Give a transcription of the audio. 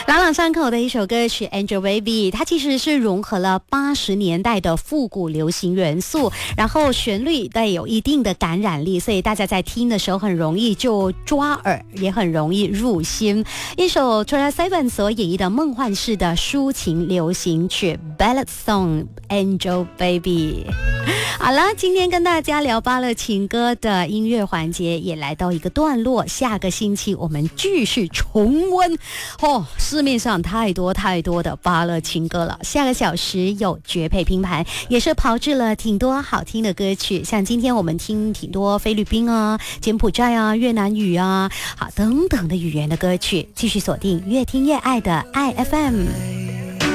朗朗上口的一首歌曲 Angelababy， 它其实是融合了80年代的复古流行元素，然后旋律带有一定的感染力，所以大家在听的时候很容易就抓耳，也很容易入心。一首 Troye Sivan 所演绎的梦幻式的抒情流行曲 Ballad Song Angelababy。好了，今天跟大家聊芭乐情歌的音乐环节也来到一个段落，下个星期我们继续重温市面上太多的芭乐情歌了。下个小时有绝配拼盘，也是炮制了挺多好听的歌曲，像今天我们听挺多菲律宾啊、柬埔寨啊、越南语啊等等的语言的歌曲。继续锁定越听越爱的爱 FM。